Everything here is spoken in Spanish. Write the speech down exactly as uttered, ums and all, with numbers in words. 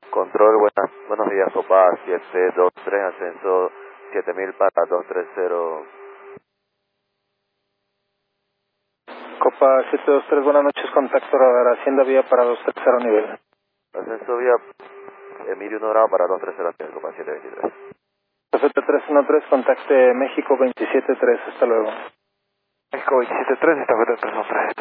Control, buenas, buenos días, Copa siete dos tres, ascenso siete mil para dos tres cero. Copa siete dos tres, buenas noches, contacto radar, Hacienda Vía para dos tres cero nivel. Ascenso vía Emilio Dorado para dos tres cero, Copa siete veintitrés. Perfecto, tres uno tres, contacte México veintisiete tres, hasta luego. México veintisiete tres, esta fue tres uno tres.